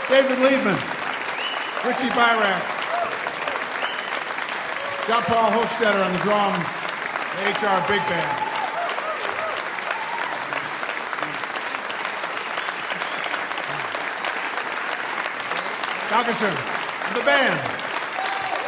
David Liebman, Richie Byrack, John Paul Hochstetter on the drums, the HR Big Band. Dankeschön. The band.